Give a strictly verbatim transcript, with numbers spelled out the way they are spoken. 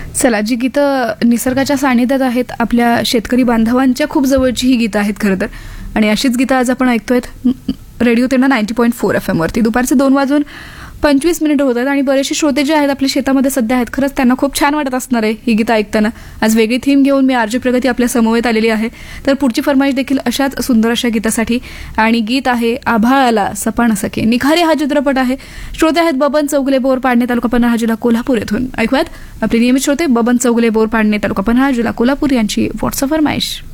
चला, जी गीतं निसर्गाच्या सानिध्यात आहेत, आपल्या शेतकरी बांधवांच्या खूप जवळची ही गीतं आहेत खरं तर. आणि अशीच गीतं आज आपण ऐकतोय रेडिओ तेना नाईन्टी पॉईंट फोर एफ एमवरती. दुपारचे दोन वाजून पंचवीस मिनिटं होत आहेत आणि बरेचसे श्रोते जे आहेत आपल्या शेतामध्ये सध्या आहेत, खरंच त्यांना खूप छान वाटत असणार आहे ही गीतं ऐकताना. आज वेगळी थीम घेऊन मी आरजे प्रगती आपल्या समवेत आलेली आहे. तर पुढची फरमाईश देखील अशाच सुंदर अशा गीतासाठी, आणि गीत आहे आभाळाला सपान सखे. निखारे हा चित्रपट आहे. श्रोते आहेत बबन चौगुले, बोर पाडणे, तालुका पन्हाळा, जिल्हा कोल्हापूर येथून. ऐकूयात आपले नियमित श्रोते बबन चौगुले, बोर पाडणे, तालुका पन्हाळा, जिल्हा कोल्हापूर यांची व्हॉट्सअप फरमाईश.